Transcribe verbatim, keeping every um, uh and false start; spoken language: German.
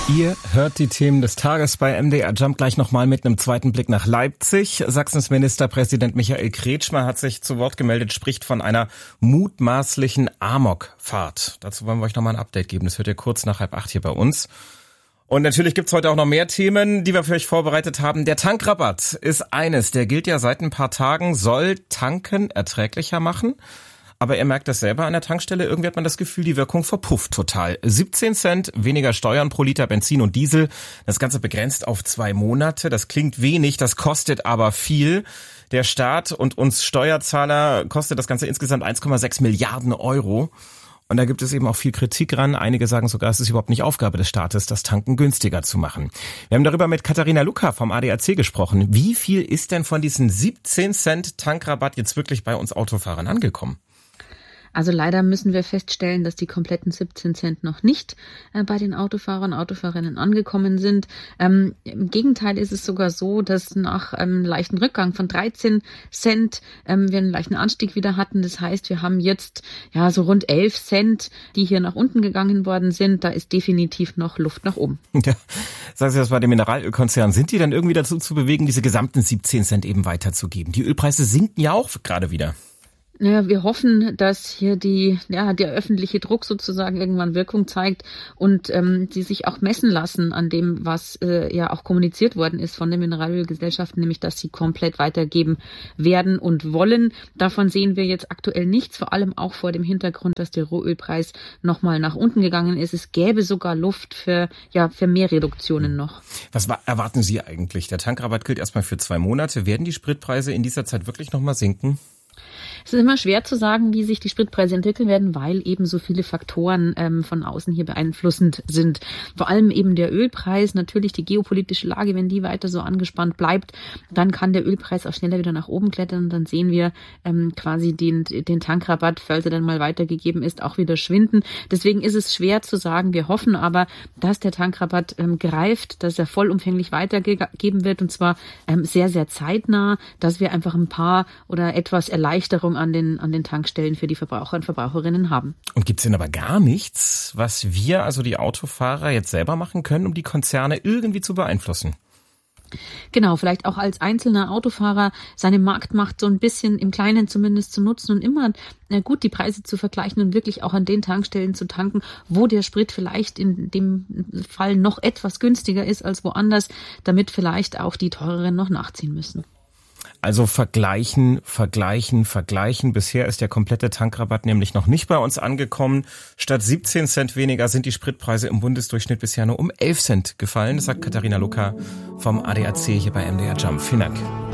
Ihr hört die Themen des Tages bei M D R Jump gleich nochmal mit einem zweiten Blick nach Leipzig. Sachsens Ministerpräsident Michael Kretschmer hat sich zu Wort gemeldet, spricht von einer mutmaßlichen Amokfahrt. Dazu wollen wir euch nochmal ein Update geben. Das hört ihr kurz nach halb acht hier bei uns. Und natürlich gibt's heute auch noch mehr Themen, die wir für euch vorbereitet haben. Der Tankrabatt ist eines, der gilt ja seit ein paar Tagen, soll Tanken erträglicher machen. Aber ihr merkt das selber an der Tankstelle, irgendwie hat man das Gefühl, die Wirkung verpufft total. siebzehn Cent weniger Steuern pro Liter Benzin und Diesel, das Ganze begrenzt auf zwei Monate. Das klingt wenig, das kostet aber viel. Der Staat und uns Steuerzahler kostet das Ganze insgesamt eins Komma sechs Milliarden Euro. Und da gibt es eben auch viel Kritik ran. Einige sagen sogar, es ist überhaupt nicht Aufgabe des Staates, das Tanken günstiger zu machen. Wir haben darüber mit Katharina Lucker vom A D A C gesprochen. Wie viel ist denn von diesen siebzehn Cent Tankrabatt jetzt wirklich bei uns Autofahrern angekommen? Also leider müssen wir feststellen, dass die kompletten siebzehn Cent noch nicht äh, bei den Autofahrern und Autofahrerinnen angekommen sind. Ähm, Im Gegenteil ist es sogar so, dass nach einem leichten Rückgang von dreizehn Cent ähm, wir einen leichten Anstieg wieder hatten. Das heißt, wir haben jetzt ja so rund elf Cent, die hier nach unten gegangen worden sind. Da ist definitiv noch Luft nach oben. Ja, sagen Sie das bei dem Mineralölkonzern. Sind die dann irgendwie dazu zu bewegen, diese gesamten siebzehn Cent eben weiterzugeben? Die Ölpreise sinken ja auch gerade wieder. Naja, wir hoffen, dass hier die, ja, der öffentliche Druck sozusagen irgendwann Wirkung zeigt und ähm, sie sich auch messen lassen an dem, was äh, ja auch kommuniziert worden ist von den Mineralölgesellschaften, nämlich dass sie komplett weitergeben werden und wollen. Davon sehen wir jetzt aktuell nichts, vor allem auch vor dem Hintergrund, dass der Rohölpreis nochmal nach unten gegangen ist. Es gäbe sogar Luft für, ja, für mehr Reduktionen noch. Was erwarten Sie eigentlich? Der Tankrabatt gilt erstmal für zwei Monate. Werden die Spritpreise in dieser Zeit wirklich nochmal sinken? Es ist immer schwer zu sagen, wie sich die Spritpreise entwickeln werden, weil eben so viele Faktoren ähm, von außen hier beeinflussend sind. Vor allem eben der Ölpreis, natürlich die geopolitische Lage, wenn die weiter so angespannt bleibt, dann kann der Ölpreis auch schneller wieder nach oben klettern und dann sehen wir ähm, quasi den, den Tankrabatt, falls er dann mal weitergegeben ist, auch wieder schwinden. Deswegen ist es schwer zu sagen. Wir hoffen aber, dass der Tankrabatt ähm, greift, dass er vollumfänglich weitergegeben wird und zwar ähm, sehr, sehr zeitnah, dass wir einfach ein paar oder etwas Erleichterung an den, an den Tankstellen für die Verbraucher und Verbraucherinnen haben. Und gibt es denn aber gar nichts, was wir, also die Autofahrer, jetzt selber machen können, um die Konzerne irgendwie zu beeinflussen? Genau, vielleicht auch als einzelner Autofahrer seine Marktmacht so ein bisschen im Kleinen zumindest zu nutzen und immer äh, gut die Preise zu vergleichen und wirklich auch an den Tankstellen zu tanken, wo der Sprit vielleicht in dem Fall noch etwas günstiger ist als woanders, damit vielleicht auch die teureren noch nachziehen müssen. Also vergleichen, vergleichen, vergleichen. Bisher ist der komplette Tankrabatt nämlich noch nicht bei uns angekommen. Statt siebzehn Cent weniger sind die Spritpreise im Bundesdurchschnitt bisher nur um elf Cent gefallen. Das sagt Katharina Lucker vom A D A C hier bei M D R Jump. Vielen Dank.